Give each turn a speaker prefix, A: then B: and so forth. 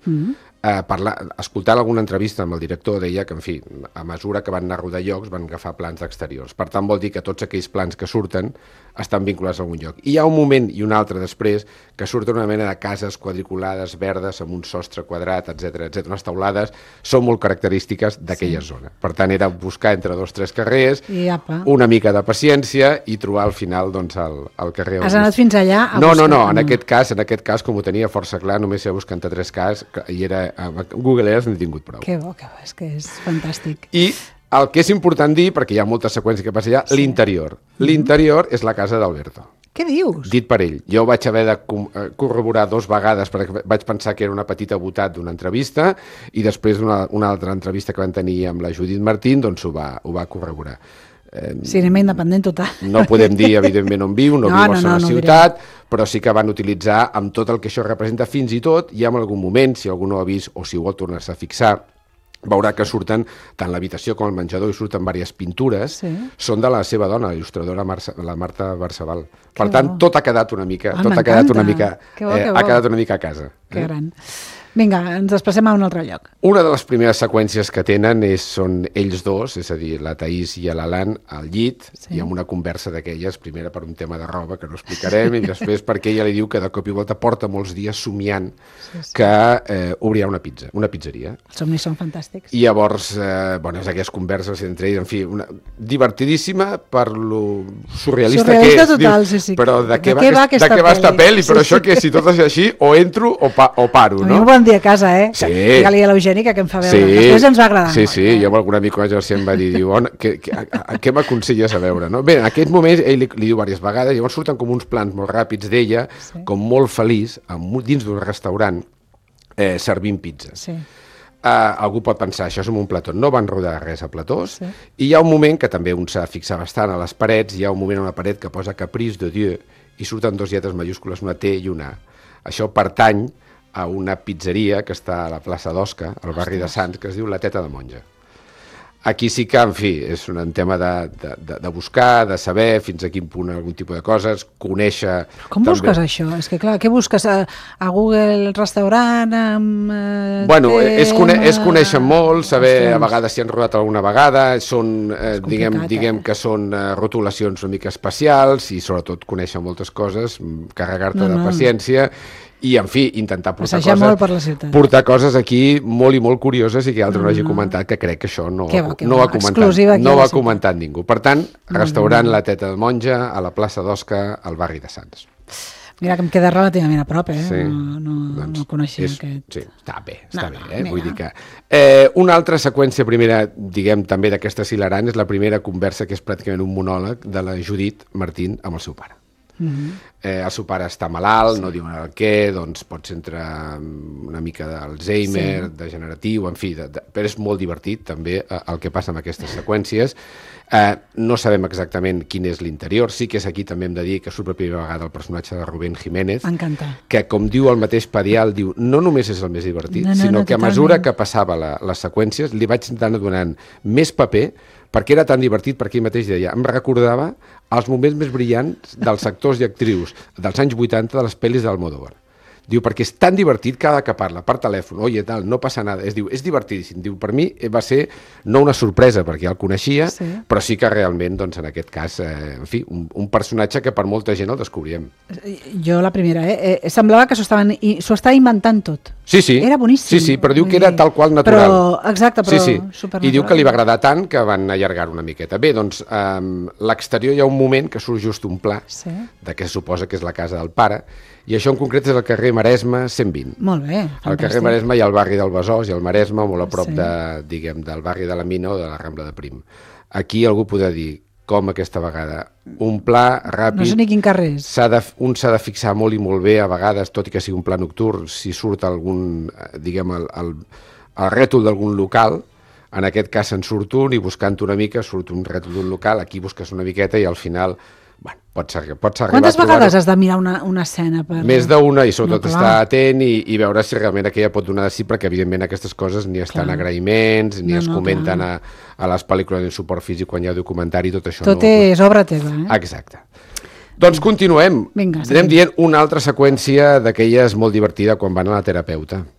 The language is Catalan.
A: Escoltant alguna entrevista amb el director deia que, en fi, a mesura que van anar a rodar llocs van agafar plans exteriors. Per tant, vol dir que tots aquells plans que surten estan vinculats a algun lloc. I hi ha un moment i un altre després que surten una mena de cases quadriculades, verdes, amb un sostre quadrat, etc. Unes teulades, són molt característiques d'aquella zona. Per tant, era buscar entre 2 o 3 carrers, una mica de paciència i trobar al final el carrer.
B: Has anat fins allà a
A: buscar? No, en aquest cas, com ho tenia força clar, només he buscat entre 3 cases i era Google Earth n'he tingut prou.
B: Que bo, és que és fantàstic.
A: I el que és important dir, perquè hi ha molta seqüència que passa allà, l'interior. L'interior és la casa d'Alberto.
B: Què dius?
A: Dit per ell. Jo vaig haver de corroborar 2 vegades perquè vaig pensar que era una petita botat d'una entrevista i després d'una altra entrevista que van tenir amb la Judit Martín, doncs ho va corroborar.
B: Cinema independent total.
A: No podem dir, evidentment, on viu, no viu a la ciutat, però sí que van utilitzar amb tot el que això representa, fins i tot, i en algun moment, si algú no ho ha vist o si ho vol tornar-se a fixar, veurà que surten, tant l'habitació com el menjador, i surten diverses pintures, són de la seva dona, la il·lustradora, la Marta Barceval. Per tant, tot ha quedat una mica a casa.
B: Que gran. Vinga, ens desplacem a un altre lloc.
A: Una de les primeres seqüències que tenen són ells dos, és a dir, la Taís i l'Alan al llit, i amb una conversa d'aquelles, primera per un tema de roba, que no explicarem, i després perquè ella li diu que de cop i volta porta molts dies somiant que obrirà una pizzeria.
B: Els somnis són fantàstics.
A: I llavors, és aquelles converses entre ells, en fi, surrealíssima per lo surrealista que és.
B: Total, sí.
A: Però de què va aquesta pel·li? Però això que si tot és així, o entro o paro, no?
B: Dia a casa,
A: Sí.
B: Digue-li a l'Eugènia que em fa veure.
A: Sí.
B: Després ens va agradar.
A: Sí, jo amb algun amic em va dir, què m'aconselles a veure, no? Bé, en aquest moment ell li diu diverses vegades, llavors surten com uns plans molt ràpids d'ella, com molt feliç, dins d'un restaurant, servint pizza.
B: Sí.
A: Algú pot pensar, això és un plató. No van rodar res a platós, i hi ha un moment que també un s'ha de fixar bastant a les parets, hi ha un moment a una paret que posa Caprice de Dieu, i surten 2 lletres majúscules, una T i una A. Això pertany a una pizzeria que està a la plaça d'Osca, al barri de Sants, que es diu La Teta de Monja. Aquí sí que, en fi, és un tema de buscar, de saber fins a quin punt algun tipus de coses, conèixer...
B: Com busques això? És que, clar, què busques? A Google restaurant?
A: És conèixer molt, saber a vegades si han rodat alguna vegada, són, diguem que són rotulacions una mica especials i sobretot conèixer moltes coses, carregar-te de paciència i, en fi, intentar portar coses aquí molt i molt curioses i que altre no hagi comentat, que crec que això no ho ha comentat ningú. Per tant, restaurant La Teta de Monja a la plaça d'Osca, al barri de Sants.
B: Mira que em queda relativament a prop, no coneixia aquest...
A: Sí, està bé, vull dir que... Una altra seqüència primera, diguem, també d'aquesta hilarant, és la primera conversa, que és pràcticament un monòleg de la Judit Martín amb el seu pare. El seu pare està malalt, no diuen el què, doncs pot ser entre una mica d'Alzheimer, degeneratiu, en fi, però és molt divertit també el que passa amb aquestes seqüències. No sabem exactament quin és l'interior, sí que és aquí també hem de dir que surt per primera vegada el personatge de Rubén Jiménez, que com diu el mateix Padial, diu, no només és el més divertit, sinó que a mesura que passava les seqüències li vaig anar donant més paper, perquè era tan divertit, perquè ell mateix deia, em recordava els moments més brillants dels actors i actrius dels anys 80 de les pel·lis d'Almodóvar. Diu, perquè és tan divertit cada que parla, per telèfon, oye, tal, no passa nada. Diu, és divertidíssim. Diu, per mi va ser no una sorpresa, perquè ja el coneixia, però sí que realment, doncs, en aquest cas, en fi, un personatge que per molta gent el descobríem.
B: Jo la primera, semblava que s'ho estava inventant tot.
A: Sí.
B: Era boníssim.
A: Sí, però diu que era tal qual natural.
B: Exacte, però supernatural.
A: I diu que li va agradar tant que van allargar una miqueta. Bé, doncs, l'exterior hi ha un moment que surt just un pla de què se suposa que és la casa del pare, i això en concret és el carrer Maresme 120.
B: Molt bé, fantàstic.
A: Al carrer Maresme hi ha el barri del Besòs i el Maresme, molt a prop del barri de la Mina o de la Rambla de Prim. Aquí algú podrà dir, com aquesta vegada, un pla ràpid...
B: No sé ni quin carrer és.
A: Un s'ha de fixar molt i molt bé, a vegades, tot i que sigui un pla nocturn, si surt algun, diguem, el rètol d'algun local, en aquest cas se'n surt un i buscant una mica surt un rètol d'un local, aquí busques una miqueta i al final... Bueno, pots arribar a trobar-ho.
B: Quantes vegades has de mirar una escena?
A: Més d'una, i sobretot estar atent i veure si realment aquella pot donar de sí, perquè evidentment aquestes coses ni estan agraïments, ni es comenten a les pel·lícules en suport físic quan hi ha documentari, tot això.
B: Tot és obra teva,
A: Exacte. Doncs continuem. Anem dient una altra seqüència d'aquelles molt divertida quan van a la terapeuta.